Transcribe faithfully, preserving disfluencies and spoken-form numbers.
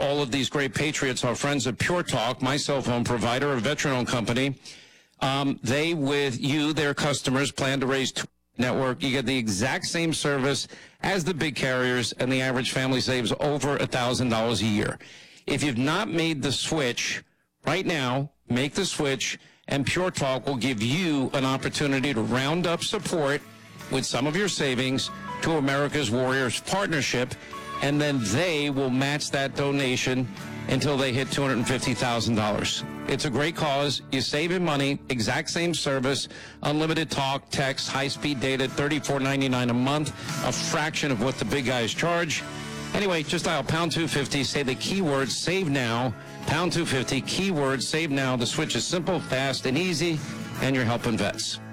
all of these great patriots, our friends at Pure Talk, my cell phone provider, a veteran-owned company. Um, they, with you, their customers, plan to raise two network. You get the exact same service as the big carriers, and the average family saves over one thousand dollars a year. If you've not made the switch, right now, make the switch, and Pure Talk will give you an opportunity to round up support with some of your savings to America's Warriors Partnership, and then they will match that donation until they hit two hundred fifty thousand dollars. It's a great cause. You're saving money, exact same service, unlimited talk, text, high-speed data, thirty-four ninety-nine a month, a fraction of what the big guys charge. Anyway, just dial pound two fifty, say the keyword save now, pound two fifty, keyword save now. The switch is simple, fast, and easy, and you're helping vets.